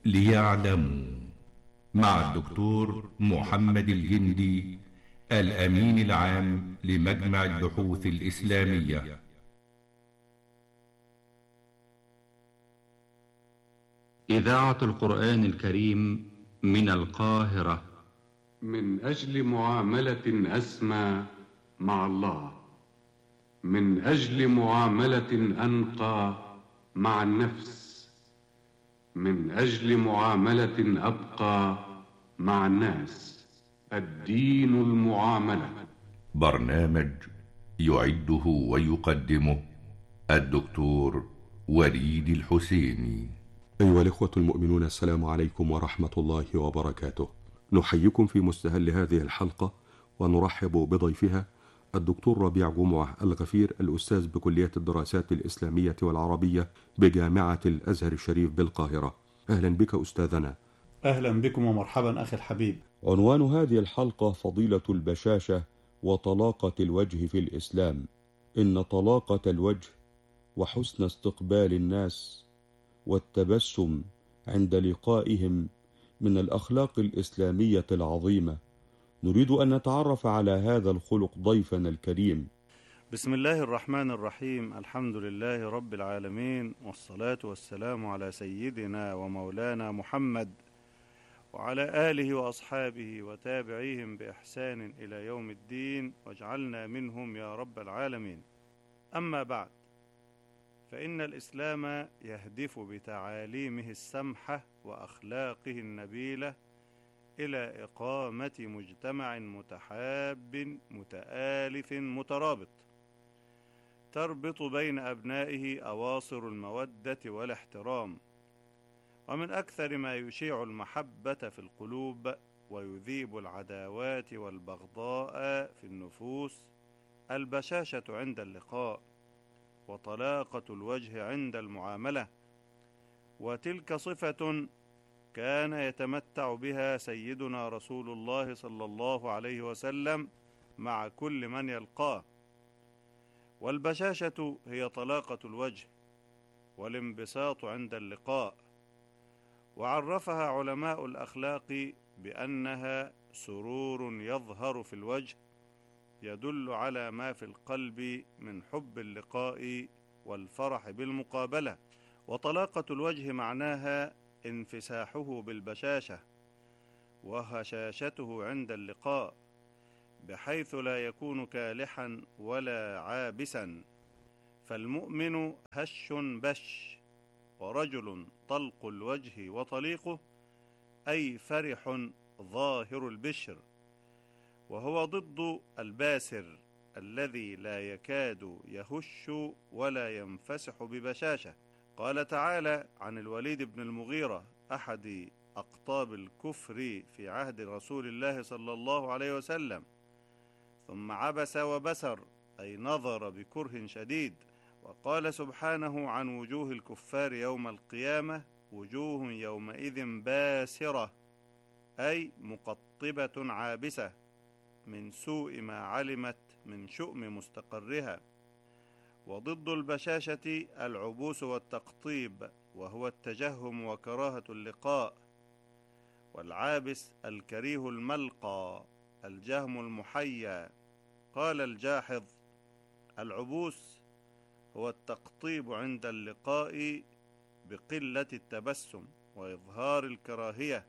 ليعلموا، مع الدكتور محمد الجندي، الأمين العام لمجمع البحوث الإسلامية. إذاعة القرآن الكريم من القاهرة. من أجل معاملة أسمى مع الله، من أجل معاملة أنقى مع النفس، من أجل معاملة أبقى مع الناس. الدين المعاملة. برنامج يعده ويقدمه الدكتور وليد الحسيني. أيها الإخوة المؤمنون، السلام عليكم ورحمة الله وبركاته. نحييكم في مستهل هذه الحلقة ونرحب بضيفها الدكتور ربيع جمعة الغفير، الأستاذ بكلية الدراسات الإسلامية والعربية بجامعة الأزهر الشريف بالقاهرة. أهلا بك أستاذنا. أهلا بكم ومرحبا أخي الحبيب. عنوان هذه الحلقة فضيلة البشاشة وطلاقة الوجه في الإسلام. إن طلاقة الوجه وحسن استقبال الناس والتبسم عند لقائهم من الأخلاق الإسلامية العظيمة. نريد أن نتعرف على هذا الخلق ضيفنا الكريم. بسم الله الرحمن الرحيم. الحمد لله رب العالمين، والصلاة والسلام على سيدنا ومولانا محمد وعلى آله وأصحابه وتابعيهم بإحسان إلى يوم الدين، واجعلنا منهم يا رب العالمين. أما بعد، فإن الإسلام يهدف بتعاليمه السمحة وأخلاقه النبيلة إلى إقامة مجتمع متحاب متآلف مترابط، تربط بين أبنائه أواصر المودة والاحترام. ومن أكثر ما يشيع المحبة في القلوب ويذيب العداوات والبغضاء في النفوس البشاشة عند اللقاء، وطلاقة الوجه عند المعاملة، وتلك صفة كان يتمتع بها سيدنا رسول الله صلى الله عليه وسلم مع كل من يلقاه. والبشاشة هي طلاقة الوجه والانبساط عند اللقاء، وعرفها علماء الأخلاق بأنها سرور يظهر في الوجه يدل على ما في القلب من حب اللقاء والفرح بالمقابلة. وطلاقة الوجه معناها انفساحه بالبشاشة وهشاشته عند اللقاء، بحيث لا يكون كالحا ولا عابسا. فالمؤمن هش بش، ورجل طلق الوجه وطليقه، أي فرح ظاهر البشر، وهو ضد الباسر الذي لا يكاد يهش ولا ينفسح ببشاشة. قال تعالى عن الوليد بن المغيرة أحد أقطاب الكفر في عهد رسول الله صلى الله عليه وسلم: ثم عبس وبسر، أي نظر بكره شديد. وقال سبحانه عن وجوه الكفار يوم القيامة: وجوه يومئذ باسرة، أي مقطبة عابسة من سوء ما علمت من شؤم مستقرها. وضد البشاشة العبوس والتقطيب، وهو التجهم وكراهة اللقاء. والعابس الكريه الملقى، الجهم المحيا. قال الجاحظ: العبوس هو التقطيب عند اللقاء بقلة التبسم وإظهار الكراهية،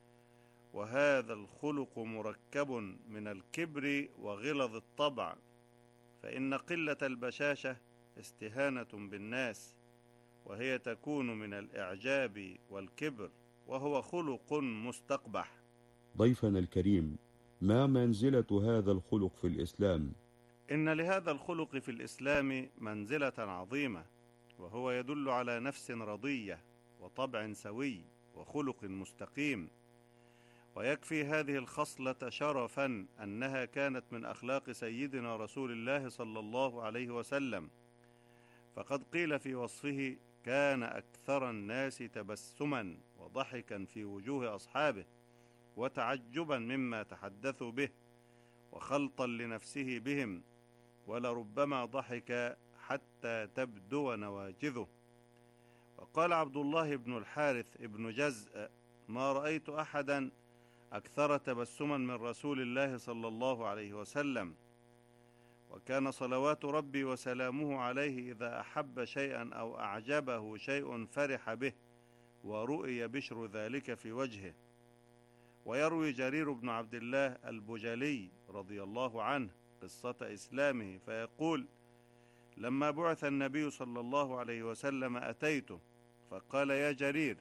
وهذا الخلق مركب من الكبر وغلظ الطبع، فإن قلة البشاشة استهانة بالناس، وهي تكون من الإعجاب والكبر، وهو خلق مستقبح. ضيفنا الكريم، ما منزلة هذا الخلق في الإسلام؟ إن لهذا الخلق في الإسلام منزلة عظيمة، وهو يدل على نفس رضية وطبع سوي وخلق مستقيم. ويكفي هذه الخصلة شرفا أنها كانت من أخلاق سيدنا رسول الله صلى الله عليه وسلم، فقد قيل في وصفه: كان أكثر الناس تبسما وضحكا في وجوه أصحابه، وتعجبا مما تحدثوا به، وخلطا لنفسه بهم، ولربما ضحك حتى تبدو نواجذه. وقال عبد الله بن الحارث بن جزء: ما رأيت أحدا أكثر تبسما من رسول الله صلى الله عليه وسلم، وكان صلوات ربي وسلامه عليه إذا أحب شيئا أو أعجبه شيء فرح به، ورؤي بشر ذلك في وجهه. ويروي جرير بن عبد الله البجلي رضي الله عنه قصة إسلامه فيقول: لما بعث النبي صلى الله عليه وسلم أتيته فقال: يا جرير،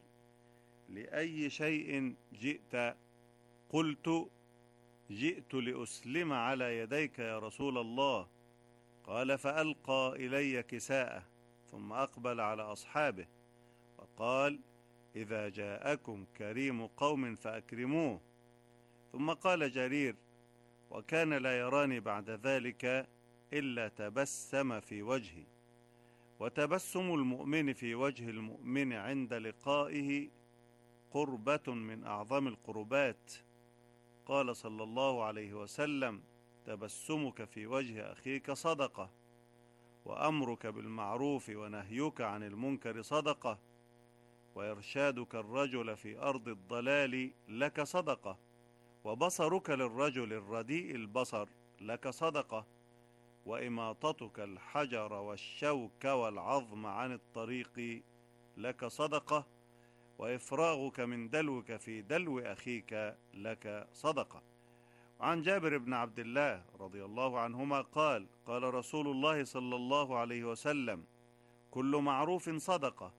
لأي شيء جئت؟ قلت: جئت لأسلم على يديك يا رسول الله. قال: فألقى إلي كساءه، ثم أقبل على أصحابه وقال: إذا جاءكم كريم قوم فأكرموه. ثم قال جرير: وكان لا يراني بعد ذلك إلا تبسم في وجهي. وتبسم المؤمن في وجه المؤمن عند لقائه قربة من أعظم القربات. قال صلى الله عليه وسلم: تبسمك في وجه أخيك صدقة، وأمرك بالمعروف ونهيك عن المنكر صدقة، وإرشادك الرجل في أرض الضلال لك صدقة، وبصرك للرجل الرديء البصر لك صدقة، وإماطتك الحجر والشوك والعظم عن الطريق لك صدقة، وإفراغك من دلوك في دلو أخيك لك صدقة. وعن جابر بن عبد الله رضي الله عنهما قال: قال رسول الله صلى الله عليه وسلم: كل معروف صدقة،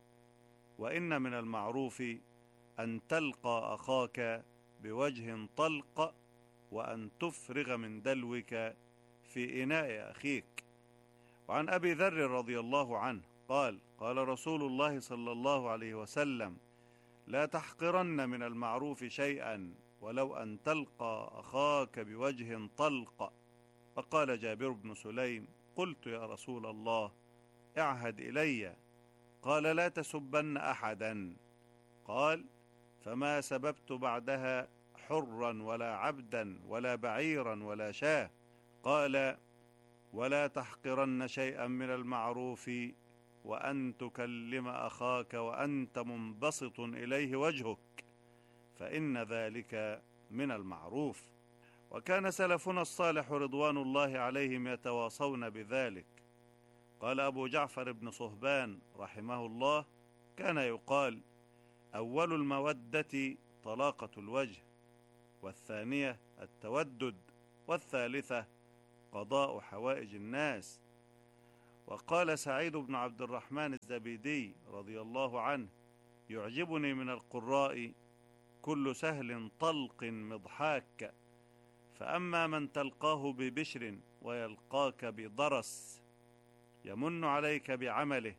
وإن من المعروف أن تلقى أخاك بوجه طلق، وأن تفرغ من دلوك في إناء أخيك. وعن أبي ذر رضي الله عنه قال: قال رسول الله صلى الله عليه وسلم: لا تحقرن من المعروف شيئا ولو أن تلقى أخاك بوجه طلق. فقال جابر بن سليم: قلت يا رسول الله اعهد إلي. قال: لا تسبن أحدا. قال: فما سببت بعدها حرا ولا عبدا ولا بعيرا ولا شاه. قال: ولا تحقرن شيئا من المعروف وأن تكلم أخاك وأنت منبسط إليه وجهك، فإن ذلك من المعروف. وكان سلفنا الصالح رضوان الله عليهم يتواصون بذلك. قال أبو جعفر بن صهبان رحمه الله: كان يقال: أول المودة طلاقة الوجه، والثانية التودد، والثالثة قضاء حوائج الناس. وقال سعيد بن عبد الرحمن الزبيدي رضي الله عنه: يعجبني من القراء كل سهل طلق مضحاك، فأما من تلقاه ببشر ويلقاك بضرس يمن عليك بعمله،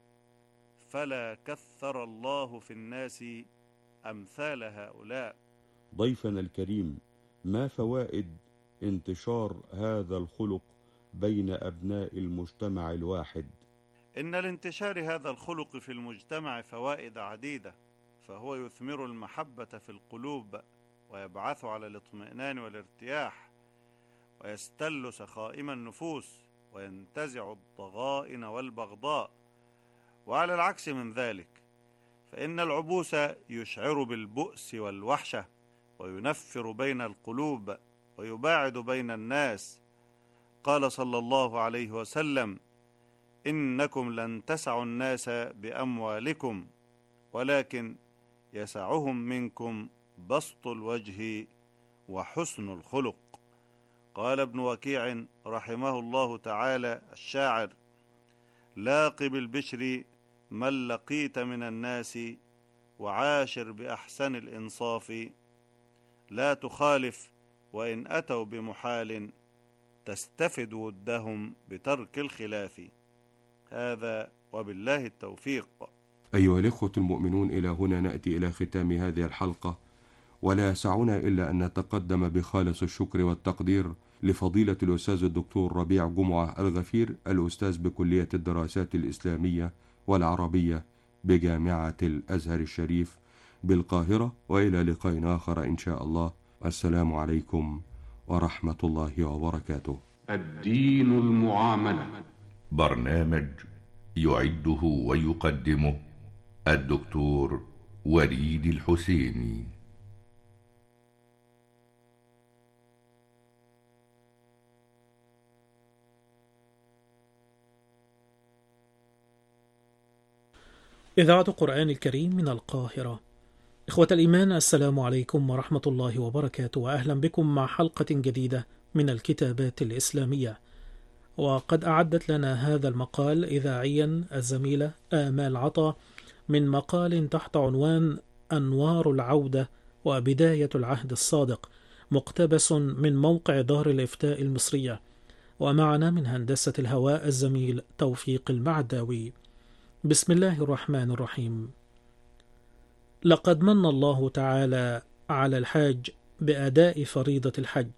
فلا كثر الله في الناس أمثال هؤلاء. ضيفنا الكريم، ما فوائد انتشار هذا الخلق بين أبناء المجتمع الواحد؟ إن لانتشار هذا الخلق في المجتمع فوائد عديدة، فهو يثمر المحبة في القلوب، ويبعث على الاطمئنان والارتياح، ويستل سخائم النفوس، وينتزع الضغائن والبغضاء. وعلى العكس من ذلك، فإن العبوس يشعر بالبؤس والوحشة، وينفر بين القلوب، ويباعد بين الناس. قال صلى الله عليه وسلم: إنكم لن تسعوا الناس بأموالكم، ولكن يسعهم منكم بسط الوجه وحسن الخلق. قال ابن وكيع رحمه الله تعالى الشاعر: لاق بالبشر من لقيت من الناس، وعاشر بأحسن الإنصاف، لا تخالف وإن أتوا بمحال، تستفد ودهم بترك الخلاف. هذا وبالله التوفيق. أيها الإخوة المؤمنون، إلى هنا نأتي إلى ختام هذه الحلقة، ولا يسعنا إلا أن نتقدم بخالص الشكر والتقدير لفضيلة الأستاذ الدكتور ربيع جمعة الغفير، الأستاذ بكلية الدراسات الإسلامية والعربية بجامعة الأزهر الشريف بالقاهرة. وإلى لقاء آخر إن شاء الله. السلام عليكم ورحمة الله وبركاته. الدين المعاملة، برنامج يعده ويقدمه الدكتور وليد الحسيني. إذاعة القرآن الكريم من القاهرة. إخوة الإيمان، السلام عليكم ورحمة الله وبركاته، وأهلا بكم مع حلقة جديدة من الكتابات الإسلامية. وقد أعدت لنا هذا المقال إذاعيا الزميلة آمال عطا من مقال تحت عنوان أنوار العودة وبداية العهد الصادق، مقتبس من موقع دار الإفتاء المصرية. ومعنا من هندسة الهواء الزميل توفيق المعداوي. بسم الله الرحمن الرحيم. لقد من الله تعالى على الحاج بأداء فريضة الحج،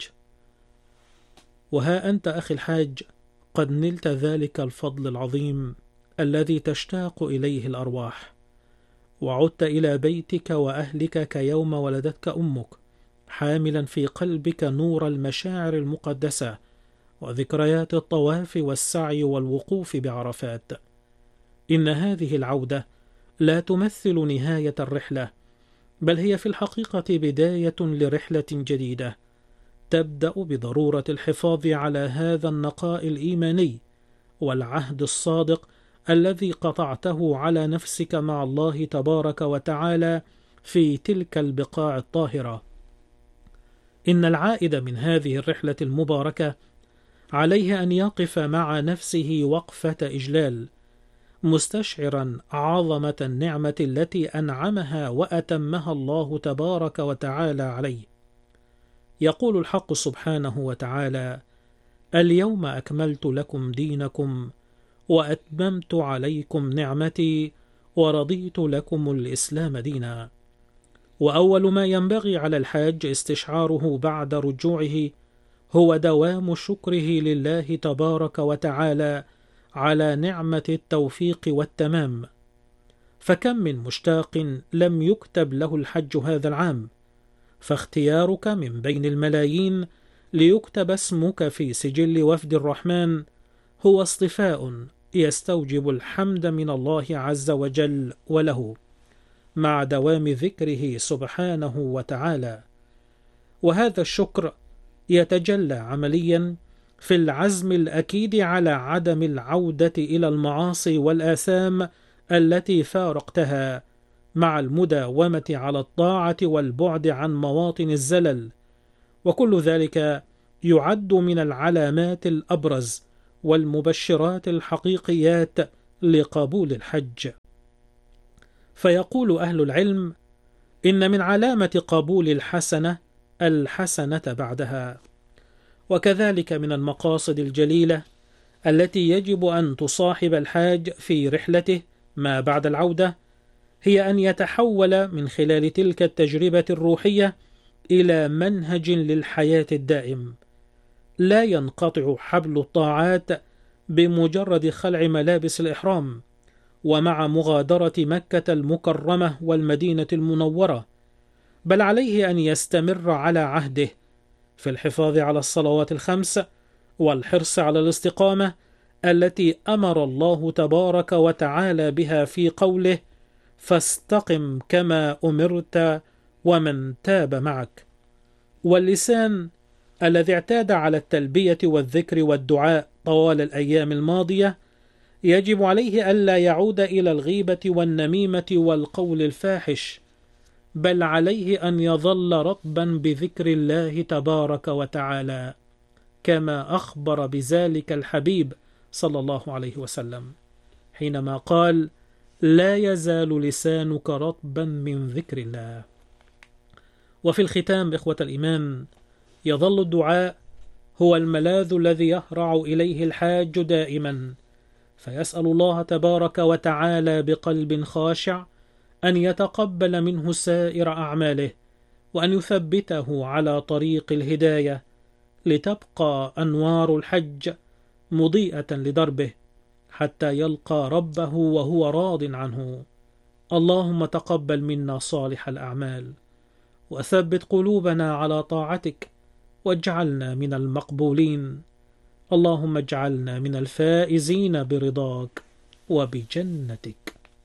وها أنت أخي الحاج قد نلت ذلك الفضل العظيم الذي تشتاق إليه الأرواح، وعدت إلى بيتك وأهلك كيوم ولدتك أمك، حاملا في قلبك نور المشاعر المقدسة وذكريات الطواف والسعي والوقوف بعرفات. إن هذه العودة لا تمثل نهاية الرحلة، بل هي في الحقيقة بداية لرحلة جديدة تبدأ بضرورة الحفاظ على هذا النقاء الإيماني والعهد الصادق الذي قطعته على نفسك مع الله تبارك وتعالى في تلك البقاع الطاهرة. إن العائد من هذه الرحلة المباركة عليه أن يقف مع نفسه وقفة إجلال، مستشعرا عظمة النعمة التي أنعمها وأتمها الله تبارك وتعالى عليه. يقول الحق سبحانه وتعالى: اليوم أكملت لكم دينكم وأتممت عليكم نعمتي ورضيت لكم الإسلام دينا. وأول ما ينبغي على الحاج استشعاره بعد رجوعه هو دوام شكره لله تبارك وتعالى على نعمة التوفيق والتمام. فكم من مشتاق لم يكتب له الحج هذا العام، فاختيارك من بين الملايين ليكتب اسمك في سجل وفد الرحمن هو اصطفاء يستوجب الحمد من الله عز وجل وله، مع دوام ذكره سبحانه وتعالى. وهذا الشكر يتجلى عمليا في العزم الأكيد على عدم العودة إلى المعاصي والآثام التي فارقتها، مع المداومة على الطاعة والبعد عن مواطن الزلل. وكل ذلك يعد من العلامات الأبرز والمبشرات الحقيقيات لقبول الحج. فيقول أهل العلم: إن من علامة قبول الحسنة الحسنة بعدها. وكذلك من المقاصد الجليلة التي يجب أن تصاحب الحاج في رحلته ما بعد العودة هي أن يتحول من خلال تلك التجربة الروحية إلى منهج للحياة الدائم. لا ينقطع حبل الطاعات بمجرد خلع ملابس الإحرام ومع مغادرة مكة المكرمة والمدينة المنورة، بل عليه أن يستمر على عهده في الحفاظ على الصلوات الخمس والحرص على الاستقامة التي أمر الله تبارك وتعالى بها في قوله: فاستقم كما أمرت ومن تاب معك. واللسان الذي اعتاد على التلبية والذكر والدعاء طوال الأيام الماضية يجب عليه ألا يعود إلى الغيبة والنميمة والقول الفاحش، بل عليه أن يظل رطبا بذكر الله تبارك وتعالى، كما أخبر بذلك الحبيب صلى الله عليه وسلم حينما قال: لا يزال لسانك رطبا من ذكر الله. وفي الختام إخوة الإيمان، يظل الدعاء هو الملاذ الذي يهرع إليه الحاج دائما، فيسأل الله تبارك وتعالى بقلب خاشع أن يتقبل منه سائر أعماله، وأن يثبته على طريق الهداية، لتبقى أنوار الحج مضيئة لدربه حتى يلقى ربه وهو راض عنه. اللهم تقبل منا صالح الأعمال، وثبت قلوبنا على طاعتك، واجعلنا من المقبولين. اللهم اجعلنا من الفائزين برضاك وبجنتك.